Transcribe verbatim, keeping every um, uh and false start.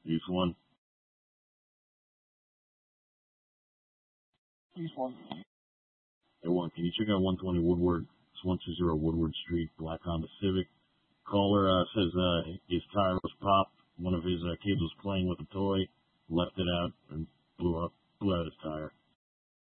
East one. East one. Hey, one, can you check out one twenty Woodward? It's one two zero Woodward Street, black Honda Civic. Caller uh, says uh, his tire was popped. One of his uh, kids was playing with a toy, left it out, and blew up, blew out his tire.